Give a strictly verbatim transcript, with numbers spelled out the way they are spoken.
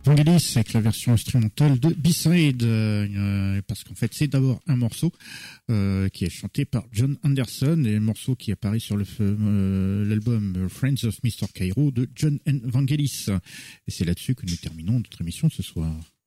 Vangelis avec la version instrumentale de B-Side, euh, parce qu'en fait c'est d'abord un morceau euh, qui est chanté par John Anderson et un morceau qui apparaît sur le, euh, l'album Friends of mister Cairo de John N. Vangelis. Et c'est là-dessus que nous terminons notre émission ce soir.